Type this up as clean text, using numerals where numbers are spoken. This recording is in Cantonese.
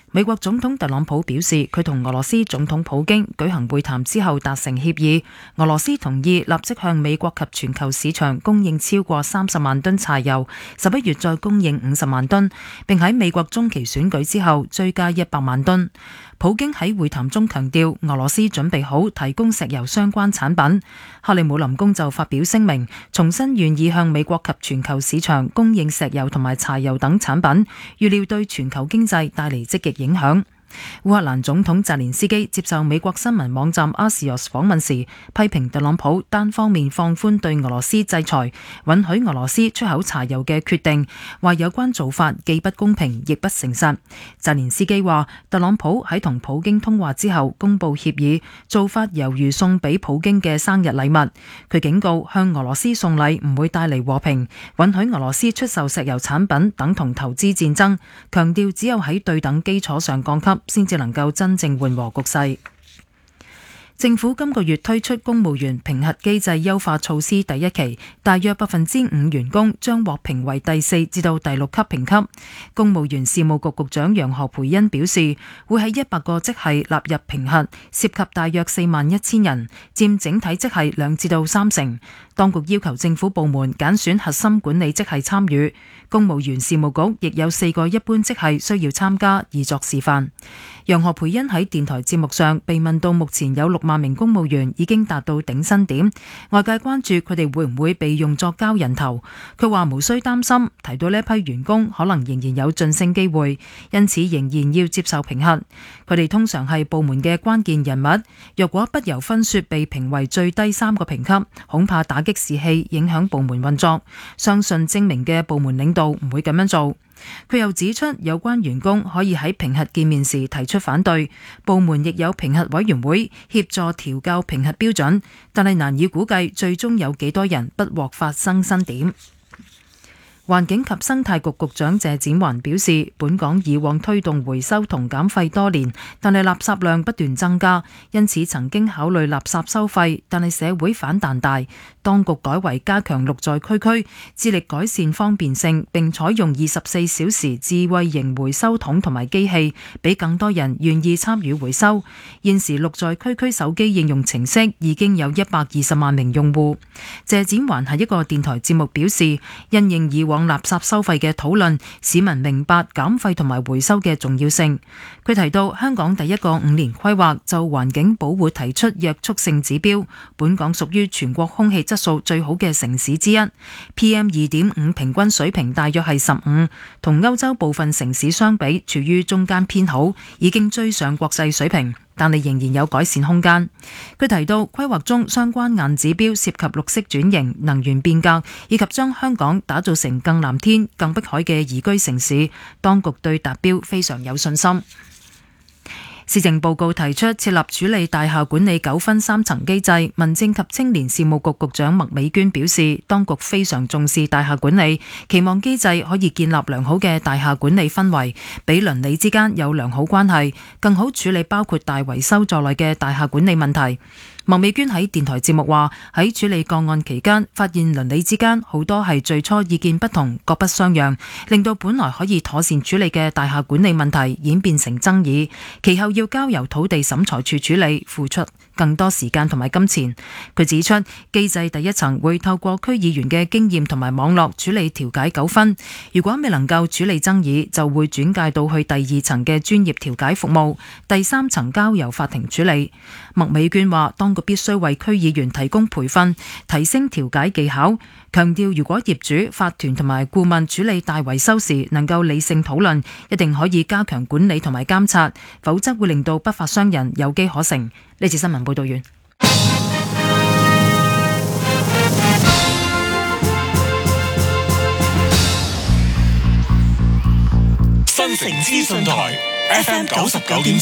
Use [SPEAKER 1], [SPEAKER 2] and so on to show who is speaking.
[SPEAKER 1] 美國總統特朗普表示，佢同俄羅斯總統普京舉行會談之後達成協議，俄羅斯同意立即向美國及全球市場供應超過30萬噸柴油，11月再供應50萬噸，並喺美國中期選舉之後追加100萬噸。普京喺會談中強調，俄羅斯準備好提供石油相關產品。克里姆林宮就發表聲明，重申願意向美國及全球市場供應石油同埋柴油等產品，預料對全球經濟帶嚟積極影響。烏克蘭總統澤連斯基接受美國新聞網站 Axios 訪問時，批評特朗普單方面放寬對俄羅斯制裁，允許俄羅斯出口柴油嘅決定，話有關做法既不公平亦不誠實。澤連斯基話，特朗普喺同普京通話之後公布協議，做法猶如送俾普京嘅生日禮物。佢警告，向俄羅斯送禮唔會帶嚟和平，允許俄羅斯出售石油產品等同投資戰爭，強調只有喺對等基礎上降級，先至能夠真正緩和局勢。政府今個月推出公務員評核機制優化措施第一期，大約5%員工將獲評為第4至到第6級評級。公務員事務局局長楊何蓓茵表示，會喺100個職系納入評核，涉及大約41000人，佔整體職系2至到3成。當局要求政府部門揀選核心管理職系參與，公務員事務局亦有4個一般職系需要參加，以作示範。楊何蓓茵喺電台節目上被問到目前有6萬名公務員已經達到頂薪點，外界關注佢哋會唔會被用作交人頭。佢話無需擔心，提到呢一批員工可能仍然有晉升機會，因此仍然要接受評核。佢哋通常係部門嘅關鍵人物，若果不由分說被評為最低3個評級，恐怕打擊士氣，影響部門運作。相信精明嘅部門領導唔會咁樣做。佢又指出，有關員工可以喺評核見面時提出反對，部門亦有評核委員會協助調校評核標準，但係難以估計最終有幾多人不獲發增薪點。環境及生態局局長謝展寰表示，本港以往推動回收同減廢多年，但係垃圾量不斷增加，因此曾經考慮垃圾收費，但係社會反彈大。當局改為加強綠在區區，致力改善方便性，並採用24小時智慧型回收桶同埋機器，俾更多人願意參與回收。現時綠在區區手機應用程式已經有120萬名用戶。謝展寰喺一個電台節目表示，因應以往垃圾收費嘅討論，市民明白減廢同埋回收嘅重要性。佢提到，香港第一個5年規劃就環境保護提出約束性指標，本港屬於全國空氣質素最好嘅城市之一， PM2.5 平均水平大約係15，同歐洲部分城市相比處於中間偏好，已經追上國際水平，但係仍然有改善空間。佢提到，規劃中相關硬指標涉及綠色轉型、能源變革，以及將香港打造成更藍天、更碧海嘅宜居城市，當局對達標非常有信心。施政報告提出設立處理大廈管理糾紛3層機制，民政及青年事務局局長麥美娟表示，當局非常重視大廈管理，期望機制可以建立良好嘅大廈管理氛圍，俾鄰里之間有良好關係，更好處理包括大維修在內嘅大廈管理問題。麥美娟喺電台節目話，喺處理個案期間，發現鄰里之間好多係最初意見不同，各不相讓，令到本來可以妥善處理嘅大廈管理問題演變成爭議，其後要交由土地審裁處處理，付出更多時間同埋金錢。佢指出，機制第一層會透過區議員嘅經驗同埋網絡處理調解糾紛，如果未能夠處理爭議，就會轉介到去第2層嘅專業調解服務，第3層交由法庭處理。麥美娟話，當局必須為區議員提供培訓，提升調解技巧，強調如果業主、法團同埋顧問處理大維修時能夠理性討論，一定可以加強管理同埋監察，否則會令到不法商人有機可乘。呢次新聞報道完。
[SPEAKER 2] 新城資訊台 FM 99.7